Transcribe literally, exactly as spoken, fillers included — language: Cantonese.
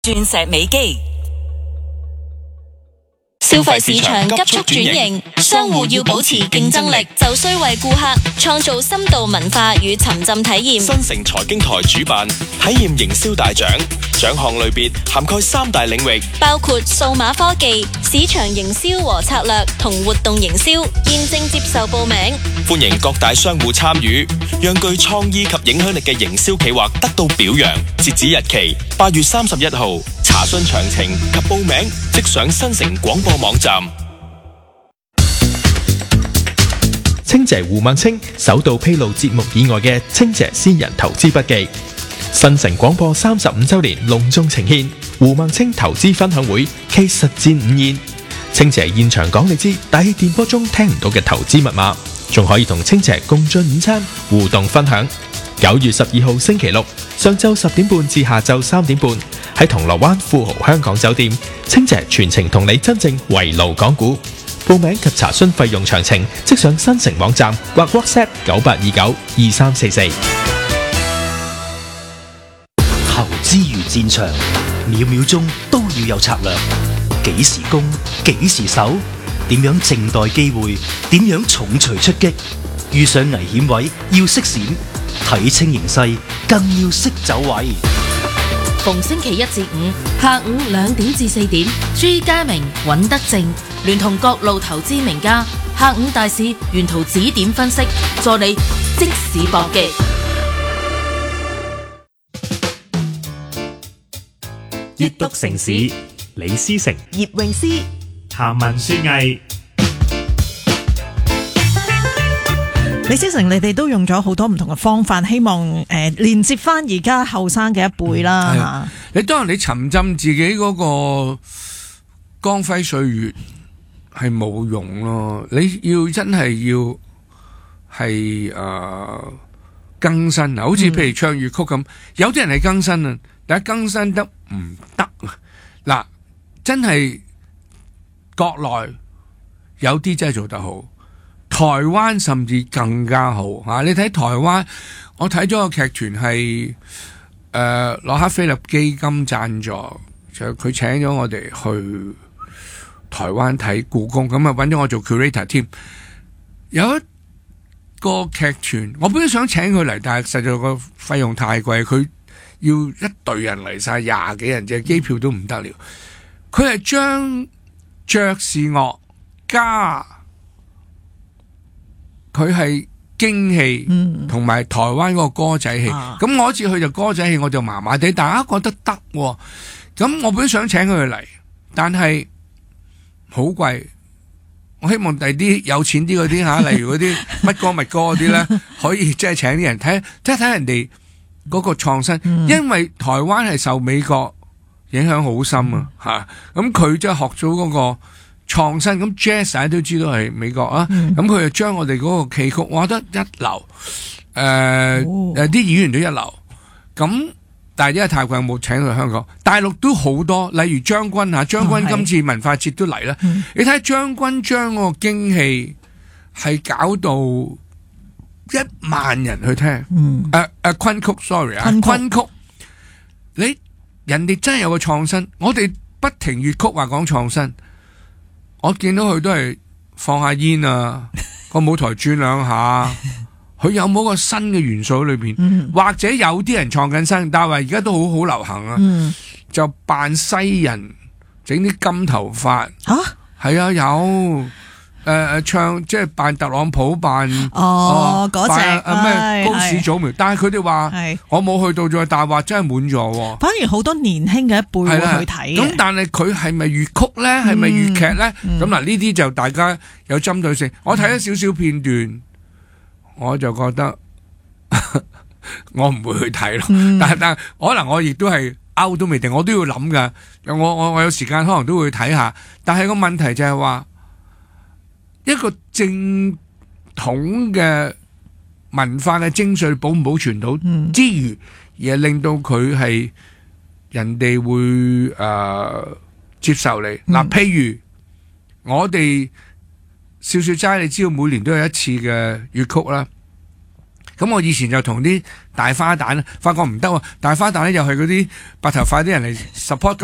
鑽石美肌。 消費市場急速轉型，商戶要保持競爭力，就需為顧客創造深度文化與沉浸體驗。 新城財經台主辦體驗營銷大獎，獎項類別涵蓋三大領域， 包括數碼科技、市場營銷和策略同活動營銷，現正接受報名。 歡迎各大商戶參與，讓具創意及影響力嘅營銷企劃得到表揚。截止日期八月三十一號，查詢詳情及報名即上新城廣播網站。 清姐胡孟青首度披露節目以外嘅清姐私人投資筆記。新城廣播三十五周年隆重呈獻胡孟青投資分享會暨實戰午宴。清姐現場講你知大氣電波中聽唔到嘅投資密碼，仲可以同清姐共進午餐互動分享。九月十二號星期六上晝十點半至下晝三點半，喺銅鑼灣富豪香港酒店，清姐全程同你真正圍爐講股。報名及查詢費用詳情，即上新城網站或 WhatsApp 九八二九二三四四。 投資如戰場，秒秒鐘都要有策略。幾時攻，幾時守，點樣靜待機會，點樣重錘出擊。遇上危險位要識閃，睇清形勢更要識走位。 逢星期一至五下午兩點至四點，朱家明、尹德正聯同各路投資名家，下午大市沿途指點分析，助你即時搏擊。 閱讀城市，李思成、 葉詠詩、 談文說藝。 李思成，你哋都用咗好多唔同嘅方法，希望誒、呃、連接翻而家後生嘅一輩啦嚇。 你當然你沉浸自己嗰個光輝歲月係冇用咯，你要真係要係誒、呃、更新啊！好似譬如唱粵曲咁，嗯、有啲人係更新啊，但係更新得唔得啊？嗱，真係國內有啲真係做得好。台灣甚至更加好吓、啊，你睇台灣，我睇咗個劇團係誒洛克菲勒基金贊助，就佢請咗我哋去台灣睇故宮，咁啊揾咗我做 curator 添。有一個劇團，我本來想請佢嚟，但係實在個費用太貴，佢要一隊人嚟晒廿幾人，隻機票都唔得了。佢係將爵士樂加佢係京戲同埋台灣嗰個歌仔戲，咁、啊、我一次去就歌仔戲我就麻麻地，大家覺得得，咁我本想請佢嚟，但係好貴。我希望第啲有錢啲嗰啲吓，例如嗰啲乜歌乜歌嗰啲咧，可以即係請啲人睇，即係睇人哋嗰個創新，嗯、因為台灣係受美國影響好深啊吓，咁佢即係學咗嗰個創新，咁 jazz 大家都知道係美國啊，咁佢就將我哋嗰個戲曲，我覺得一流，誒、呃、誒，啲、哦、演員都一流，咁但係因為太貴，冇請佢香港，大陸都好多，例如將軍吓，將軍今次文化節都嚟啦，哦、你睇將軍將嗰個京戲係搞到一萬人去聽，誒誒、嗯呃呃、昆曲 sorry 啊，昆曲，你人哋真係有個創新，我哋不停粵曲話講創新。我見到佢都係放下煙啊，個舞台轉兩下，佢有冇個新嘅元素喺裏邊？嗯、或者有啲人創緊新，但係而家都好好流行啊，嗯、就扮西人，整啲金頭髮。啊，係啊，有。誒誒、呃，唱即係扮特朗普扮哦嗰隻咩高市早苗，但係佢哋話我冇去到咗，但係話真係滿咗。反而好多年輕嘅一輩會去睇。 咁但係佢係咪粵曲咧？係咪粵劇咧？咁嗱呢啲就大家有針對性。我睇咗少少片段，嗯、我就覺得我唔會去睇咯。嗯、但係但係可能我亦都係勾都未定，我都要諗噶。我我我有時間可能都會睇下。但係個問題就係話。一個正統嘅文化嘅精髓保唔保存到之餘，而係令到佢係人哋會誒、呃、接受你嗱、嗯啊，譬如我哋笑笑齋，你知道每年都有一次嘅粵曲啦。 咁我以前就同啲大花旦，發覺唔得喎，大花旦咧又係嗰啲白頭髮啲人嚟 support。